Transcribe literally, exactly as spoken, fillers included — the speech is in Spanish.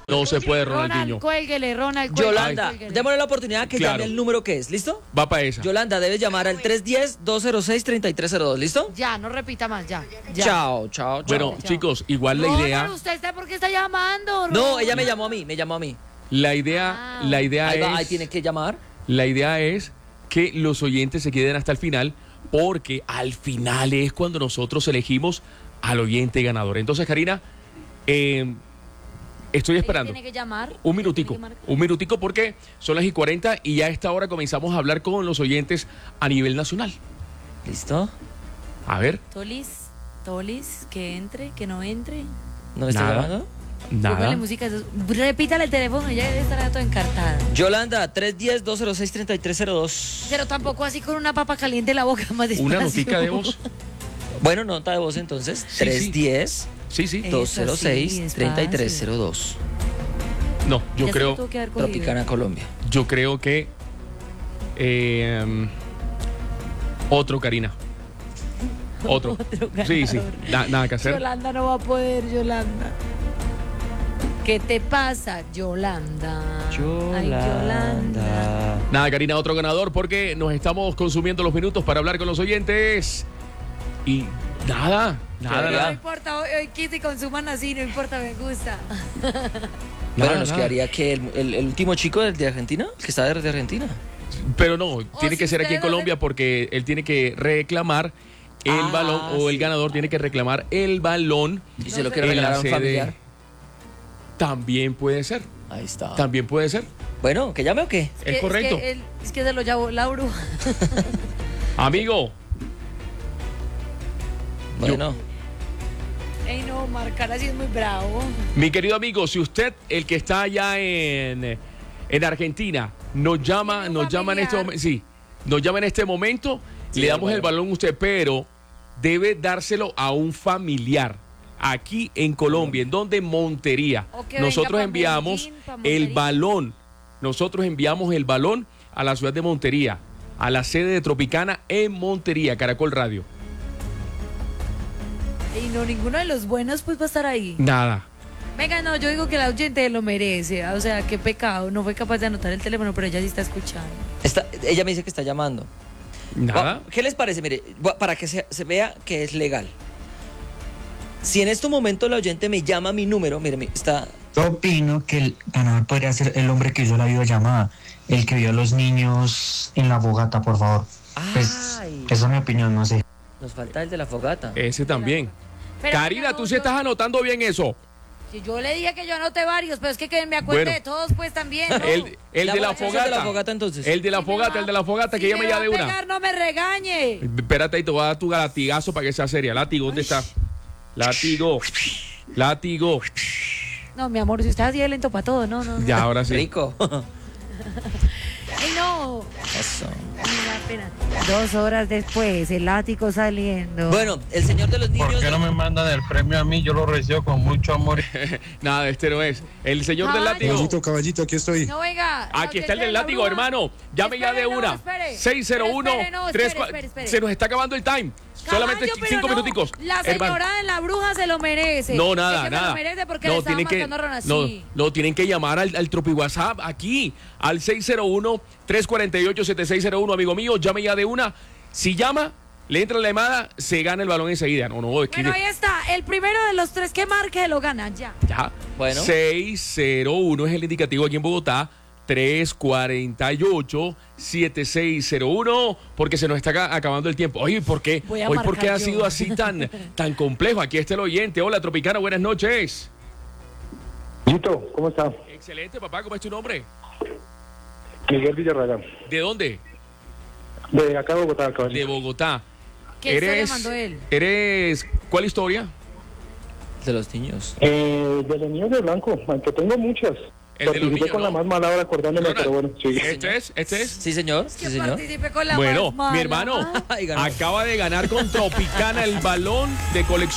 No se puede, Ronaldinho. Ronald, cuélguele, Ronald, cuélguele. Yolanda, démosle la oportunidad que Claro. llame el número que es, ¿listo? Va para esa. Yolanda, debes llamar al tres uno cero, dos cero seis, tres tres cero dos, ¿listo? Ya, no repita más, ya. ya. Chao, chao, chao. Bueno, Chao. chicos, igual la Ronald, idea, ¿usted está por qué está llamando? No, Ronald? ella me llamó a mí, me llamó a mí. la idea, Ah. la idea Ahí, va, ahí es, tiene que llamar. la idea es que los oyentes se queden hasta el final, porque al final es cuando nosotros elegimos al oyente ganador. Entonces, Karina, eh, estoy Ella esperando. tiene que llamar. Un minutico, Tiene que marcar. un minutico porque son las y cuarenta y ya a esta hora comenzamos a hablar con los oyentes a nivel nacional. ¿Listo? A ver, Tolis, Tolis, que entre, que no entre. ¿No me está Nada. llamando? nada. Póngale música. eso- Repítale el teléfono, ella debe estar todo encartada. Yolanda, tres uno cero, dos cero seis, tres tres cero dos. Pero tampoco así con una papa caliente en la boca, más despacio. Una notica de voz. Bueno, nota de voz entonces. Sí, tres sí. uno cero, Sí, sí. Eh. dos cero seis, tres tres cero dos. No, yo Ya se lo creo, tuvo que haber cogido. Tropicana, Colombia. yo creo que eh, um, otro, Karina. Otro. Otro Sí, sí. ganador. Na- nada que hacer. Yolanda no va a poder, Yolanda. ¿Qué te pasa, Yolanda? Ay, Yolanda. Nada, Karina, otro ganador porque nos estamos consumiendo los minutos para hablar con los oyentes. Y nada, nada, Qué No nada. importa, hoy, hoy que se consuman así, no importa, me gusta. Bueno, Nada, nos nada. quedaría que el, el- el último chico del de Argentina, el que está de, de Argentina. Pero no, tiene si que ser aquí en ustedes Colombia hacen- porque él tiene que reclamar el Ah, balón o el sí. ganador tiene que reclamar el balón. Y se lo sé. quiere en la regalar a un sede. familiar. También puede ser, Ahí está. también puede ser. Bueno, ¿que llame o qué? Es que- correcto. Es que, él- es que se lo llevó la bruja. Amigo, Bueno, Ey, no, marcar así es muy bravo. mi querido amigo, si usted, el que está allá en, en Argentina, nos llama, Tiene un nos llama en este familiar. momento, sí, nos llama en este momento, Sí, le damos bueno. el balón a usted, pero debe dárselo a un familiar aquí en Colombia, en donde Montería. O que Nosotros venga pa' enviamos Medellín, pa' el Montería. balón, nosotros enviamos el balón a la ciudad de Montería, a la sede de Tropicana en Montería, Caracol Radio. Y no, ninguno de los buenos pues va a estar ahí. Nada. Venga, no, yo digo que la oyente lo merece. O sea, qué pecado. No fue capaz de anotar el teléfono, pero ella sí está escuchando. está- ella me dice que está llamando. Nada. Va- ¿Qué les parece? Mire, va- para que se, se vea que es legal. Si en este momento la oyente me llama mi número, mire, mi- está... Yo opino que el ganador podría ser el hombre que hizo la videollamada, el que vio a los niños en la fogata, por favor. Pues, Ay, esa es mi opinión, no sé. nos falta el de la fogata. Ese también. Pero Karina, no, tú sí yo- estás anotando bien eso. Si yo le dije que yo anoté varios, pero es que, que me acuerde Bueno. de todos, pues también. ¿no? El, el La de la voy a hacer fogata. de la fogata, entonces. El de la Si me fogata, va- el de la fogata, si que llame me ya va de a una. pegar, no me regañe. Espérate ahí, te voy a dar tu latigazo para que sea seria. Látigo, ¿dónde está? Látigo. Látigo. No, mi amor, si usted así de lento para todo, no, no, no. Ya, ahora sí. Rico. Ay, no. Eso. Ay, me da pena. Dos horas después, el látigo saliendo. Bueno, el señor de los niños... ¿Por qué no me mandan el premio a mí? Yo lo recibo con mucho amor. Nada, este no es. El señor del Ay. látigo. Caballito, caballito, aquí estoy. No, venga. Aquí está el del la látigo, bruja. hermano. Llame ya de Espere, no, una. espere. seis cero uno, Espere, no, tres espere, cua- espere, espere. Se nos está acabando el time. Solamente Caballo, pero cinco no, minuticos. La Hermano. señora de la bruja se lo merece. No, nada, es que nada. Se lo merece porque no, le estaba tienen que, marcando a Ron así. no, no, tienen que llamar al, al Tropi WhatsApp aquí, al seis cero uno, tres cuatro ocho, siete seis cero uno. Amigo mío, llame ya de una. Si llama, le entra la llamada, se gana el balón enseguida. No, no, es que Bueno, ahí está. El primero de los tres que marque lo gana ya. ya. Bueno. seis cero uno es el indicativo aquí en Bogotá. tres cuatro ocho, siete seis cero uno, porque se nos está ca- acabando el tiempo. Oye, ¿por qué? Voy a Hoy, ¿por marcar qué ha yo. sido así tan, tan complejo? Aquí está el oyente. Hola, Tropicana, buenas noches. Lito, ¿cómo está? Excelente, papá, ¿cómo es tu nombre? Miguel Villarreal. ¿De dónde? De acá de Bogotá, De caballito. Bogotá. ¿Qué historia mandó él? ¿Eres cuál historia? De los niños. Eh, de los niños de blanco, aunque tengo muchas. El de los Participé niños, con ¿no? la más mala hora acordándome, Ronald, pero bueno, sí. ¿Este es? ¿Este es? Sí, señor. Sí, Que señor. participe con la Bueno, más mala. mi hermano Ay, ganó. acaba de ganar con Tropicana el balón de colección.